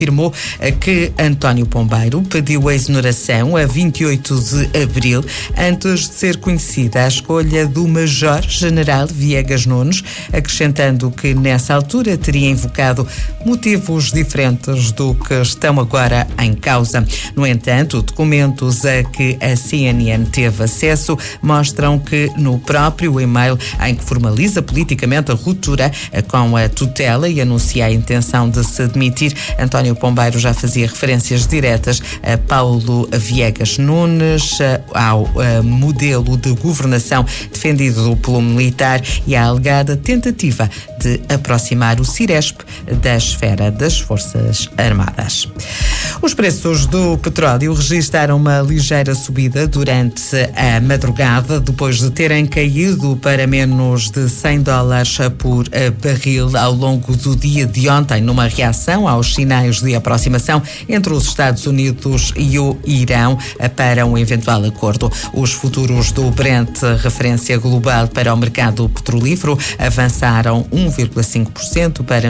afirmou que António Pombeiro pediu a exoneração a 28 de abril, antes de ser conhecida a escolha do Major-General Viegas Nunes, acrescentando que nessa altura teria invocado motivos diferentes do que estão agora em causa. No entanto, documentos a que a CNN teve acesso mostram que no próprio e-mail em que formaliza politicamente a ruptura com a tutela e anuncia a intenção de se demitir, António Pombeiro já fazia referências diretas a Paulo Viegas Nunes, ao modelo de governação defendido pelo militar e à alegada tentativa de aproximar o Ciresp da esfera das Forças Armadas. Os preços do petróleo registraram uma ligeira subida durante a madrugada, depois de terem caído para menos de $100 por barril ao longo do dia de ontem, numa reação aos sinais de aproximação entre os Estados Unidos e o Irão para um eventual acordo. Os futuros do Brent, referência global para o mercado petrolífero, avançaram 1,5% para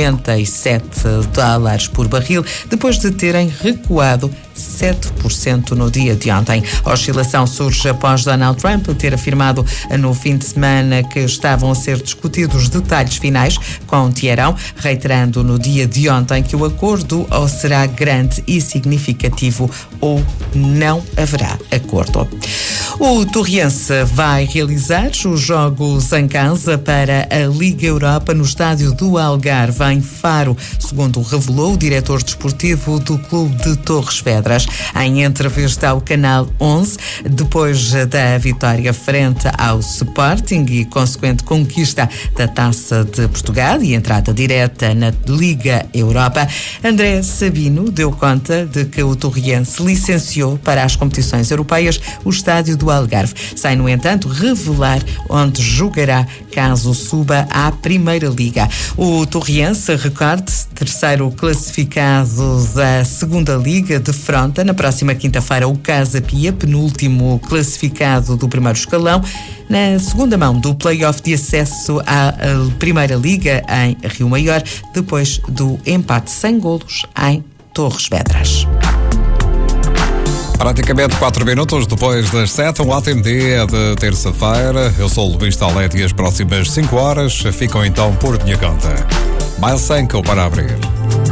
$97 por barril, depois de terem recuado 7% no dia de ontem. A oscilação surge após Donald Trump ter afirmado no fim de semana que estavam a ser discutidos detalhes finais com Teherão, reiterando no dia de ontem que o acordo ou será grande e significativo ou não haverá acordo. O Torriense vai realizar os jogos em casa para a Liga Europa no estádio do Algarve, em Faro, segundo revelou o diretor desportivo do clube de Torres Vedras. Em entrevista ao Canal 11, depois da vitória frente ao Sporting e consequente conquista da Taça de Portugal e entrada direta na Liga Europa, André Sabino deu conta de que o Torriense licenciou para as competições europeias o estádio do Algarve, sem, no entanto, revelar onde jogará caso suba à Primeira Liga. O Torriense, recorde, terceiro classificado da Segunda Liga, defronta na próxima quinta-feira o Casa Pia, penúltimo classificado do primeiro escalão, na segunda mão do play-off de acesso à Primeira Liga em Rio Maior, depois do empate sem golos em Torres Vedras. Praticamente 4 minutos depois das 7, um ótimo dia de terça-feira. Eu sou o Luís Talete e as próximas 5 horas ficam então por minha conta. Mais 5 para abrir.